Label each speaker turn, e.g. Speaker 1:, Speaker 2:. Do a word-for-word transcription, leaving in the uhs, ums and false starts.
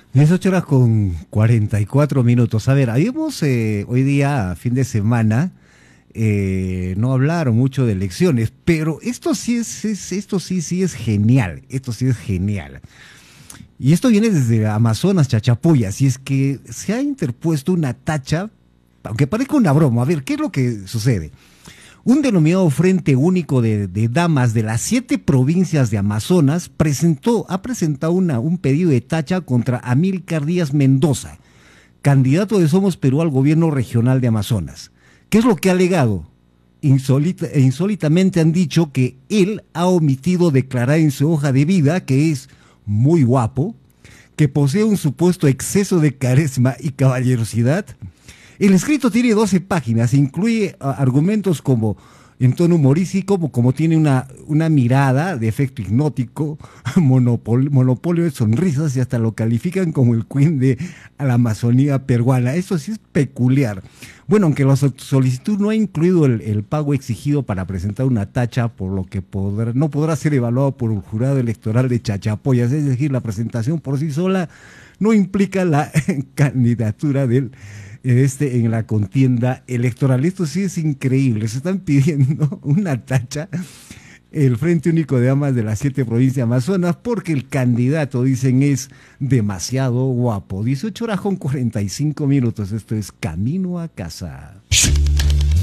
Speaker 1: dieciocho horas con cuarenta y cuatro minutos. A ver, habíamos eh, hoy día, fin de semana, eh, no hablaron mucho de elecciones, pero esto sí es, es, esto sí, sí es genial, esto sí es genial. Y esto viene desde Amazonas, Chachapoyas, y es que se ha interpuesto una tacha, aunque parezca una broma. A ver, ¿qué es lo que sucede? Un denominado Frente Único de, de Damas de las siete provincias de Amazonas presentó, ha presentado una, un pedido de tacha contra Amílcar Díaz Mendoza, candidato de Somos Perú al gobierno regional de Amazonas. ¿Qué es lo que ha alegado? Insólita, e insólitamente han dicho que él ha omitido declarar en su hoja de vida que es muy guapo, que posee un supuesto exceso de carisma y caballerosidad. El escrito tiene doce páginas, incluye uh, argumentos como en tono humorístico, como, como tiene una, una mirada de efecto hipnótico, monopol, monopolio de sonrisas, y hasta lo califican como el Queen de la Amazonía peruana. Eso sí es peculiar. Bueno, aunque la solicitud no ha incluido el, el pago exigido para presentar una tacha, por lo que podrá, no podrá ser evaluado por el jurado electoral de Chachapoyas, es decir, la presentación por sí sola no implica la candidatura del este en la contienda electoral. Esto sí es increíble. Se están pidiendo una tacha, el Frente Único de Damas de las siete provincias de Amazonas, porque el candidato, dicen, es demasiado guapo. dieciocho horas con cuarenta y cinco minutos. Esto es Camino a Casa.